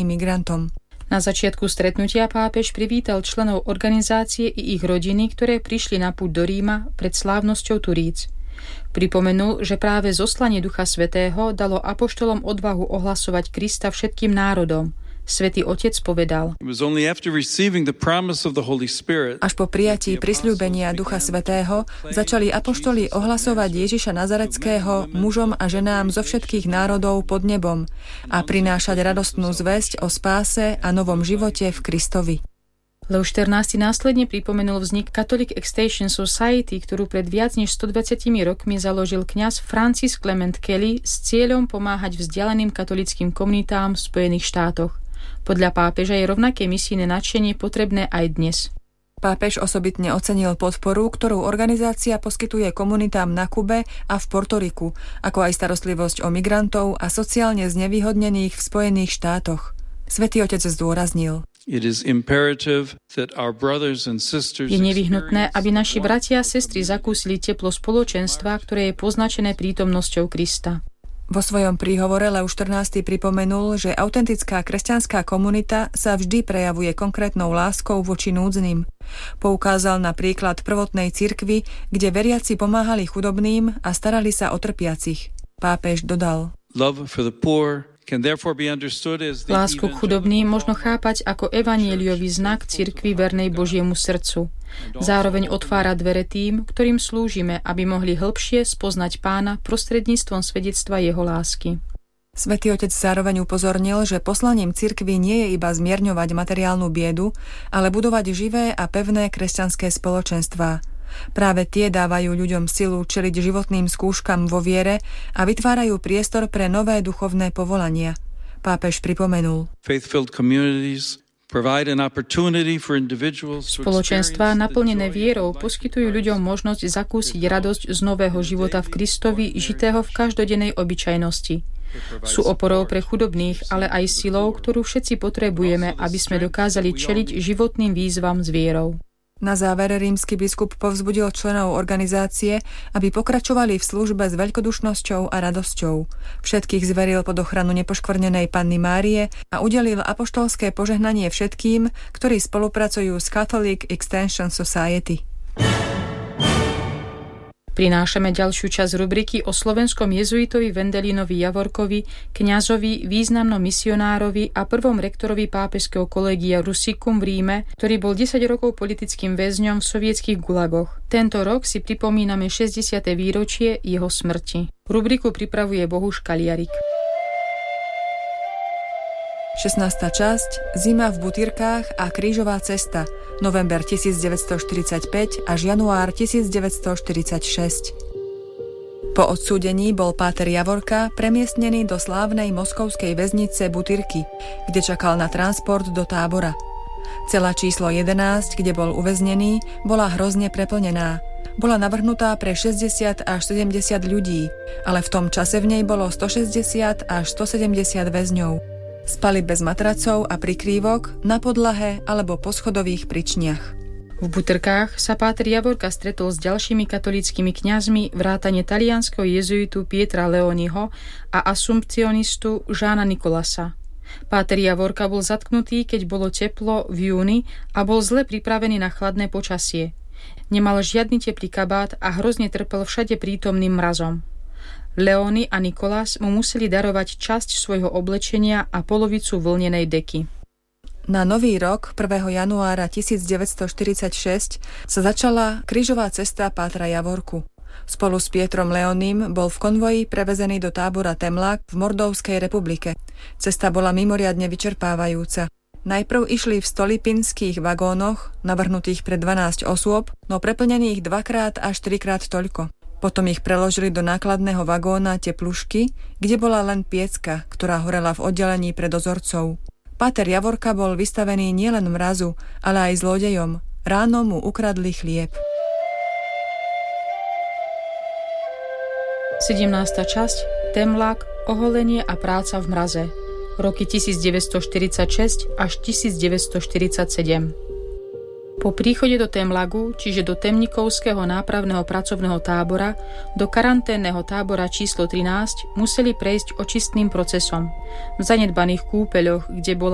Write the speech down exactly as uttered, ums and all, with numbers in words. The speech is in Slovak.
všetkým migrantom. Na začiatku stretnutia pápež privítal členov organizácie i ich rodiny, ktoré prišli na púť do Ríma pred slávnosťou Turíc. Pripomenul, že práve zoslanie Ducha Svätého dalo apoštolom odvahu ohlasovať Krista všetkým národom. Svätý Otec povedal: Až po prijatí prisľúbenia Ducha Svätého začali apoštoli ohlasovať Ježiša Nazaretského mužom a ženám zo všetkých národov pod nebom a prinášať radostnú zvesť o spáse a novom živote v Kristovi. Leo štrnásty následne pripomenul vznik Catholic Extension Society, ktorú pred viac než stodvadsiatimi rokmi založil kňaz Francis Clement Kelly s cieľom pomáhať vzdialeným katolickým komunitám v Spojených štátoch. Podľa pápeža je rovnaké misijné nadšenie potrebné aj dnes. Pápež osobitne ocenil podporu, ktorú organizácia poskytuje komunitám na Kube a v Portoriku, ako aj starostlivosť o migrantov a sociálne znevýhodnených v Spojených štátoch. Svätý Otec zdôraznil: Je nevyhnutné, aby naši bratia a sestry zakúsili teplo spoločenstva, ktoré je poznačené prítomnosťou Krista. Vo svojom príhovore Leo štrnásty pripomenul, že autentická kresťanská komunita sa vždy prejavuje konkrétnou láskou voči núdznym. Poukázal na príklad prvotnej cirkvi, kde veriaci pomáhali chudobným a starali sa o trpiacich. Pápež dodal: Lásku k chudobným možno chápať ako evanjeliový znak cirkvi vernej Božiemu srdcu. Zároveň otvára dvere tým, ktorým slúžime, aby mohli hĺbšie spoznať Pána prostredníctvom svedectva jeho lásky. Svätý Otec zároveň upozornil, že poslaním cirkvi nie je iba zmierňovať materiálnu biedu, ale budovať živé a pevné kresťanské spoločenstvá. Práve tie dávajú ľuďom silu čeliť životným skúškam vo viere a vytvárajú priestor pre nové duchovné povolania. Pápež pripomenul: Spoločenstvá naplnené vierou poskytujú ľuďom možnosť zakúsiť radosť z nového života v Kristovi, žitého v každodennej obyčajnosti. Sú oporou pre chudobných, ale aj silou, ktorú všetci potrebujeme, aby sme dokázali čeliť životným výzvam s vierou. Na záver rímsky biskup povzbudil členov organizácie, aby pokračovali v službe s veľkodušnosťou a radosťou. Všetkých zveril pod ochranu nepoškvrnenej Panny Márie a udelil apoštolské požehnanie všetkým, ktorí spolupracujú s Catholic Extension Society. Prinášame ďalšiu časť rubriky o slovenskom jezuitovi Wendelinovi Javorkovi, kňazovi, významnom misionárovi a prvom rektorovi pápežského kolégia Rusicum v Ríme, ktorý bol desať rokov politickým väzňom v sovietských gulagoch. Tento rok si pripomíname šesťdesiate výročie jeho smrti. Rubriku pripravuje Bohuš Kaliarik. šestnásta časť Zima v Butyrkách a krížová cesta, november tisícdeväťstoštyridsaťpäť až január tisícdeväťstoštyridsaťšesť. Po odsúdení bol páter Javorka premiestnený do slávnej moskovskej väznice Butyrky, kde čakal na transport do tábora. Cela číslo jedenásť, kde bol uväznený, bola hrozne preplnená. Bola navrhnutá pre šesťdesiat až sedemdesiat ľudí, ale v tom čase v nej bolo stošesťdesiat až stosedemdesiat väzňov. Spali bez matracov a prikrývok, na podlahe alebo po schodových pričniach. V Butyrkách sa páter Javorka stretol s ďalšími katolíckymi kňazmi vrátane talianskeho jezuitu Pietra Leoniho a asumpcionistu Žána Nikolasa. Páter Javorka bol zatknutý, keď bolo teplo v júni a bol zle pripravený na chladné počasie. Nemal žiadny teplý kabát a hrozne trpel všade prítomným mrazom. Leony a Nikolás mu museli darovať časť svojho oblečenia a polovicu vlnenej deky. Na nový rok, prvého januára tisícdeväťstoštyridsaťšesť, sa začala krížová cesta pátra Javorku. Spolu s Pietrom Leonim bol v konvoji prevezený do tábora Temlák v Mordovskej republike. Cesta bola mimoriadne vyčerpávajúca. Najprv išli v stolipinských vagónoch, navrhnutých pre dvanásť osôb, no preplnených dvakrát až trikrát toľko. Potom ich preložili do nákladného vagóna Teplušky, kde bola len piecka, ktorá horela v oddelení pre dozorcov. Páter Javorka bol vystavený nielen mrazu, ale aj zlodejom. Ráno mu ukradli chlieb. sedemnásta časť Temlák, oholenie a práca v mraze. Roky tisícdeväťstoštyridsaťšesť až tisícdeväťstoštyridsaťsedem. Po príchode do Temlagu, čiže do Temnikovského nápravného pracovného tábora, do karanténneho tábora číslo trinásť museli prejsť očistným procesom. V zanedbaných kúpeľoch, kde bola